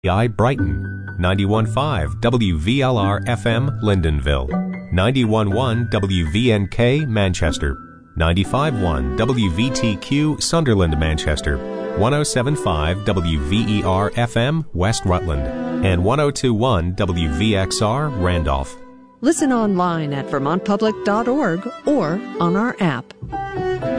I Brighton, 91.5 WVLR FM Lyndonville, 91.1 WVNK Manchester, 95.1 WVTQ Sunderland Manchester, 107.5 WVER FM West Rutland, and 102.1 WVXR Randolph. Listen online at vermontpublic.org or on our app.